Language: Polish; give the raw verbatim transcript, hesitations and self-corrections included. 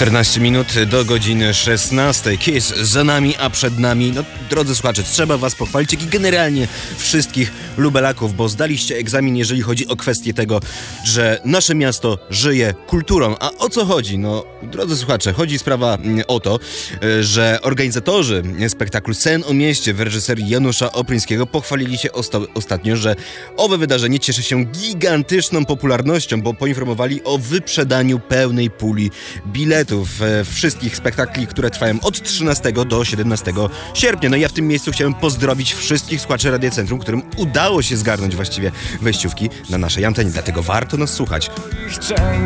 czternaście minut do godziny szesnastej. Kiss za nami, a przed nami, no drodzy słuchacze, trzeba was pochwalić, jak i generalnie wszystkich lubelaków, bo zdaliście egzamin, jeżeli chodzi o kwestię tego, że nasze miasto żyje kulturą. A o co chodzi? No, drodzy słuchacze, chodzi sprawa o to, że organizatorzy spektaklu Sen o mieście w reżyserii Janusza Opryńskiego pochwalili się osta- ostatnio, że owe wydarzenie cieszy się gigantyczną popularnością, bo poinformowali o wyprzedaniu pełnej puli biletów e, wszystkich spektakli, które trwają od trzynastego do siedemnastego sierpnia. No i ja w tym miejscu chciałem pozdrowić wszystkich słuchaczy Radia Centrum, którym udało się zgarnąć właściwie wejściówki na naszej antenie, dlatego warto nas słuchać.